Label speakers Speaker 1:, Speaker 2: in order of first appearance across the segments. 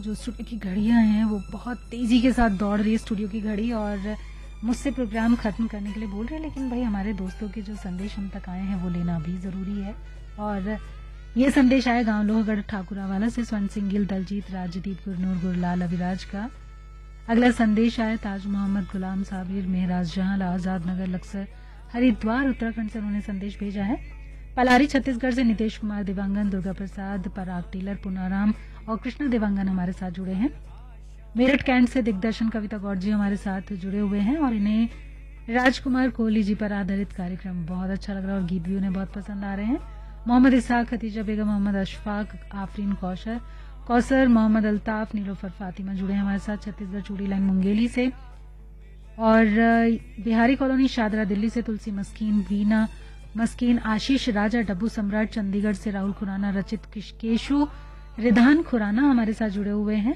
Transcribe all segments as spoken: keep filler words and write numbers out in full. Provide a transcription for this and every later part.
Speaker 1: जो स्टूडियो की घड़ियां हैं वो बहुत तेजी के साथ दौड़ रही है स्टूडियो की घड़ी, और मुझसे प्रोग्राम खत्म करने के लिए बोल रहे हैं, लेकिन भाई हमारे दोस्तों के जो संदेश हम तक आए हैं वो लेना भी जरूरी है। और ये संदेश आया गांव लोहगढ़ ठाकुरावाला से स्वर्ण सिंह गिल, दलजीत, राजदीप, गुरनूर, गुरलाल, अविराज का। अगला संदेश आया ताज मोहम्मद, गुलाम साबिर, मेहराज जहां, आजाद नगर, लक्सर, हरिद्वार, उत्तराखंड से उन्होंने संदेश भेजा है। पलारी छत्तीसगढ़ से नितेश कुमार देवांगन, दुर्गा प्रसाद, पराग टेलर, पुनाराम और कृष्णा देवांगन हमारे साथ जुड़े हैं। मेरठ कैंट से दिग्दर्शन कविता गौड़ जी हमारे साथ जुड़े हुए हैं और इन्हें राजकुमार कोहली जी पर आधारित कार्यक्रम बहुत अच्छा लग रहा है और गीत भी उन्हें बहुत पसंद आ रहे हैं। मोहम्मद इसाक, खतीजा बेगम, मोहम्मद अशफाक, आफरीन कौशर, कौसर, मोहम्मद अल्ताफ, नीलोफर फातिमा जुड़े हैं हमारे साथ छत्तीसगढ़ चूड़ी लाइन मुंगेली से। और बिहारी कॉलोनी शादरा दिल्ली से तुलसी मस्कीन, वीना मस्कीन, आशीष राजा, डब्बू सम्राट चंडीगढ़ से राहुल खुराना, रचित केशु, रिधान खुराना हमारे साथ जुड़े हुए हैं।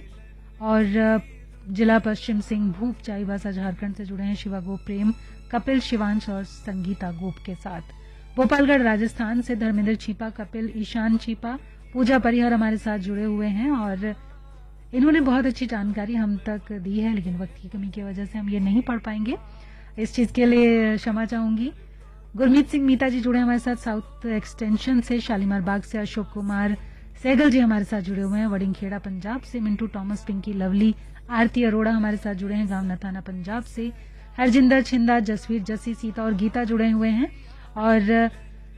Speaker 1: और जिला पश्चिम सिंह भूप चाईबासा झारखंड से जुड़े हैं शिवा गोप, प्रेम, कपिल, शिवांश और संगीता गोप के साथ। भोपालगढ़ राजस्थान से धर्मेंद्र छीपा, कपिल, ईशान छीपा, पूजा परिहर हमारे साथ जुड़े हुए हैं और इन्होंने बहुत अच्छी जानकारी हम तक दी है, लेकिन वक्त की कमी की वजह से हम ये नहीं पढ़ पाएंगे, इस चीज के लिए क्षमा चाहूंगी। गुरमीत सिंह मीता जी जुड़े हमारे साथ साउथ एक्सटेंशन से। शालीमार बाग से अशोक कुमार सहगल जी हमारे साथ जुड़े हुए हैं। वडिंगखेड़ा पंजाब से मिंटू टॉमस, पिंकी, लवली, आरती अरोड़ा हमारे साथ जुड़े हैं गांव नथाना पंजाब से। हरजिंदर छिंदा, जसवीर, जसी, सीता और गीता जुड़े हुए हैं। और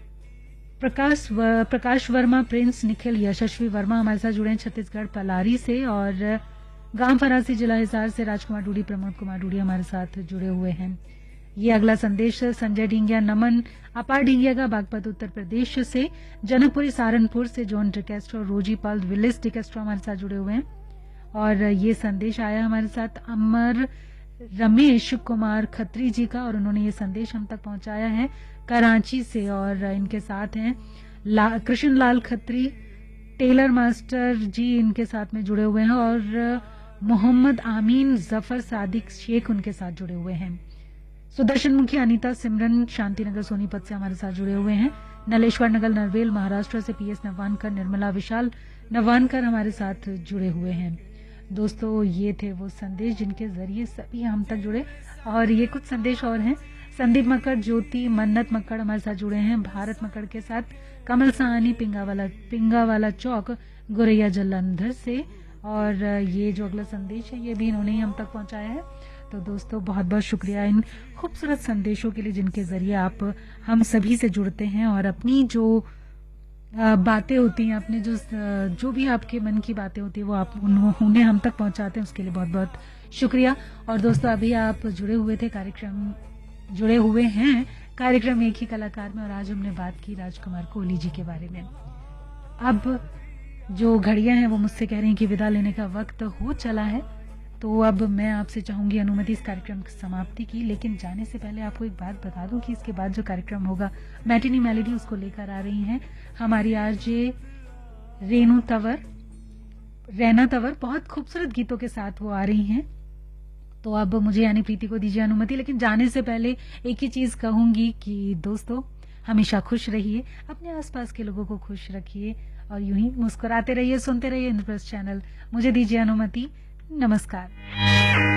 Speaker 1: प्रकाश व, प्रकाश वर्मा, प्रिंस, निखिल, यशस्वी वर्मा हमारे साथ जुड़े हैं छत्तीसगढ़ पलारी से। और गांव फरासी जिला हिसार से राजकुमार डूडी, प्रमोद कुमार डूडी हमारे साथ जुड़े हुए हैं। ये अगला संदेश संजय ढींगिया, नमन अपार ढींगिया का बागपत उत्तर प्रदेश से। जनकपुरी सहारनपुर से जॉन डिकेस्ट्रो, रोजी पाल, विलिस डिकेस्ट्रो हमारे साथ जुड़े हुए हैं। और ये संदेश आया हमारे साथ अमर रमेश कुमार खत्री जी का और उन्होंने ये संदेश हम तक पहुंचाया है कराची से। और इनके साथ हैं कृष्ण लाल खत्री, टेलर मास्टर जी इनके साथ में जुड़े हुए हैं और मोहम्मद आमीन, जफर, सादिक शेख उनके साथ जुड़े हुए हैं। सुदर्शन मुखी, अनीता, सिमरन, शांतिनगर सोनीपत से हमारे साथ जुड़े हुए हैं। नलेश्वर नगर नरवेल महाराष्ट्र से पीएस नवानकर, निर्मला, विशाल नवानकर हमारे साथ जुड़े हुए हैं। दोस्तों ये थे वो संदेश जिनके जरिए सभी हम तक जुड़े। और ये कुछ संदेश और हैं। संदीप मक्कड़, ज्योति, मन्नत मक्कड़ हमारे साथ जुड़े हैं भारत मक्कड़ के साथ। कमल सहानी, पिंगावाला पिंगावाला चौक, गोरैया जलंधर से। और ये जो अगला संदेश है ये भी इन्होंने ही हम तक पहुंचाया है। तो दोस्तों बहुत बहुत शुक्रिया इन खूबसूरत संदेशों के लिए जिनके जरिए आप हम सभी से जुड़ते हैं और अपनी जो बातें होती हैं, अपने जो जो भी आपके मन की बातें होती है वो आप उन्हें हम तक पहुंचाते हैं, उसके लिए बहुत बहुत शुक्रिया। और दोस्तों अभी आप जुड़े हुए थे कार्यक्रम जुड़े हुए हैं कार्यक्रम एक ही कलाकार में और आज हमने बात की राजकुमार कोहली जी के बारे में। अब जो घड़ियां हैं वो मुझसे कह रही हैं कि विदा लेने का वक्त हो चला है, तो अब मैं आपसे चाहूंगी अनुमति इस कार्यक्रम की समाप्ति की। लेकिन जाने से पहले आपको एक बात बता दूं कि इसके बाद जो कार्यक्रम होगा मैटिनी मेलोडी उसको लेकर आ रही हैं हमारी आरजे रेनू तंवर, रैना तंवर। बहुत खूबसूरत गीतों के साथ वो आ रही हैं। तो अब मुझे यानी प्रीति को दीजिए अनुमति। लेकिन जाने से पहले एक ही चीज कहूंगी कि दोस्तों हमेशा खुश रहिए, अपने आसपास के लोगों को खुश रखिए और यूं ही मुस्कुराते रहिए, सुनते रहिए इंद्रप्रस्थ चैनल। मुझे दीजिए अनुमति। नमस्कार।